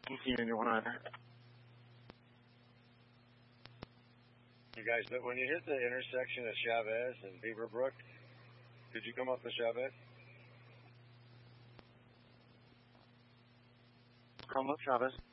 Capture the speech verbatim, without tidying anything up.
Union one hundred. You guys, when you hit the intersection of Chavez and Beaverbrook, could you come up to Chavez? Come up Chavez.